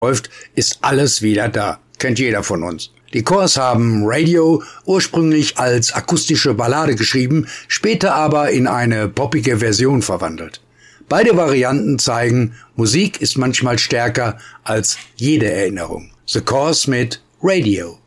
läuft, ist alles wieder da. Kennt jeder von uns. Die Corrs haben Radio ursprünglich als akustische Ballade geschrieben, später aber in eine poppige Version verwandelt. Beide Varianten zeigen, Musik ist manchmal stärker als jede Erinnerung. The Corrs mit Radio.